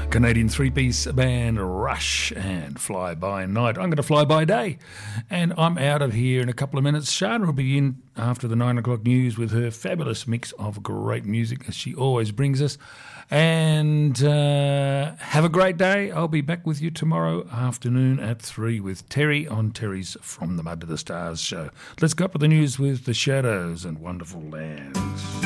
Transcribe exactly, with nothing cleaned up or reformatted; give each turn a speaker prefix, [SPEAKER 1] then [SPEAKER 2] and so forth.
[SPEAKER 1] Canadian three-piece band Rush and Fly By Night. I'm going to fly by day, and I'm out of here in a couple of minutes. Shana will be in after the nine o'clock news with her fabulous mix of great music, as she always brings us. And uh, have a great day. I'll be back with you tomorrow afternoon at three with Terry on Terry's From the Mud to the Stars show. Let's go up with the news with The Shadows and Wonderful Lands.